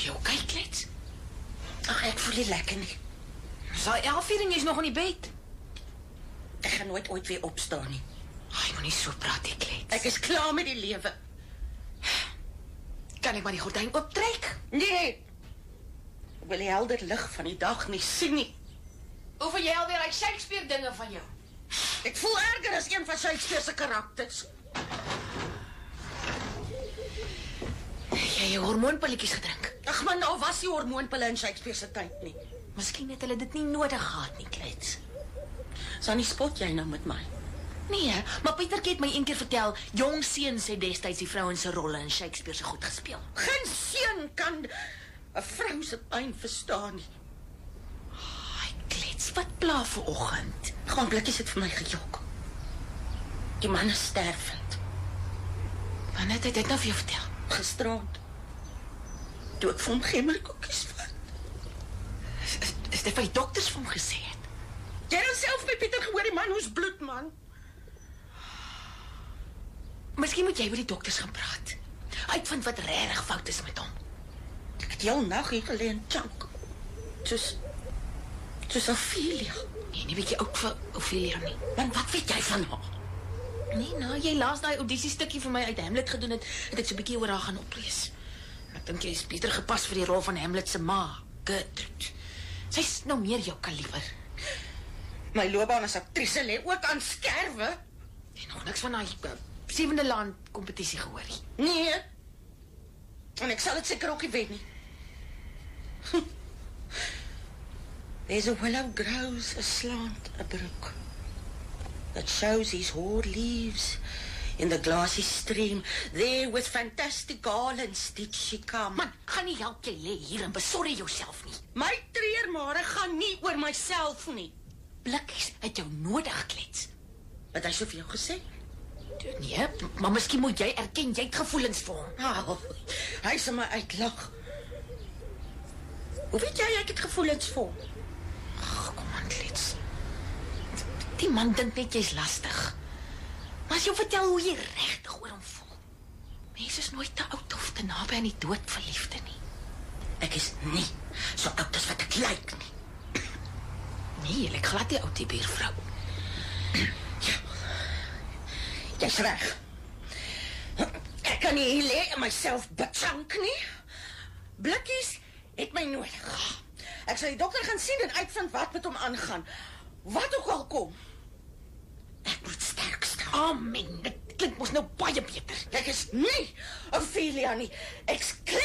jy oké, klets? Ag, ek voel nie lekker nie. Dis al 11 uur en jy's nog in die bed. Ek gaan nooit ooit weer opstaan nie. Jy moet nie so praat, die klets. Ek is klaar met die lewe. Kan ek maar die gordyn optrek? Nee! Ek wil die helder lig van die dag nie sien nie. Oefen jy alweer uit Shakespeare dinge van jou? Ek voel erger as een van Shakespeare se karakters. Jy hormoonpilletjies gedrink. Ag man, nou was die hormoonpille in Shakespeare se tyd nie. Miskien het hulle dit nie nodig gehad nie, klets. Sannie, spot jy nou met my? Nee, maar Pietertjie het my een keer vertel, jong seuns het destyds die vrouens se rolle in Shakespeare se goed gespeel. Geen seun kan 'n vrou se pyn verstaan nie. Klets, wat pla vanoggend? Gaan blikkies het vir my gejok. Die man is stervend. Wanneer het hy dit nou vir jou vertel? Gisterand. Toe ek vir hom gemmerkoekies vat. Is dit wat die dokters vir hom gesê het? Jy het self by Pieter gehoor, die man hoes bloed, man. Miskien moet jy met die dokters gaan praat. Uitvind wat regtig fout is met hom. Ek het heel nag hier gelê en chunk. Soos Ophelia. Nee, weet jy ook vir Ophelia nie. Man, wat weet jy van haar? Nee, nou, jy laas daai audisie stukkie vir my uit Hamlet gedoen het ek so 'n bietjie oor haar gaan oplees. Ek dink jy is beter gepas vir die rol van Hamlet se ma, Gertrude. Sy's nou meer jou kaliber. My loopbaan as aktrise lê ook aan skerwe. Jy nog niks van daai 7de land kompetisie gehoor nie. Nee. En ek sal dit seker ook nie weet nie. There's a willow grows aslant a brook that shows his hoar leaves in the glassy stream. There with fantastic garlands did she come. Man, gaan nie help jy lê hier en besorry jouself nie. My treurmare gaan nie oor myself nie. Blikkies het jou nodig, klets. Wat hy so vir jou gesê? Nee, maar miskien moet jy erken jy het gevoelens vir hom. Oh, hy sal my uitlag. Hoe weet jy ek het gevoelens vir hom? Ag, kom aan, klets. Die man dink net jy's lastig. Maar as jy vertel hoe jy regtig oor hom voel. Mense is nooit te oud of te naby aan die dood verliefde nie. Ek is nie so oud as wat ek lyk nie. Nee, jy lyk glad die oud die buurvrou. Jy's reg. Ek kan nie hier lê en myself bechunk nie. Blikkies het my nodig. Ek sal die dokter gaan sien en uitvind wat met hom aangaan. Wat ook al kom. Ek moet sterk staan. Amen, dit klink mos nou baie beter. Ek is nie Ophelia nie. Ek's